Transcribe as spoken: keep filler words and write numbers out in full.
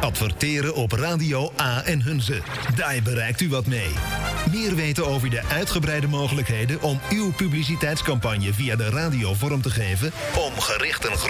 Adverteren op Radio A en Hunze. Daar bereikt u wat mee. Meer weten over de uitgebreide mogelijkheden om uw publiciteitscampagne via de radio vorm te geven? Om gericht een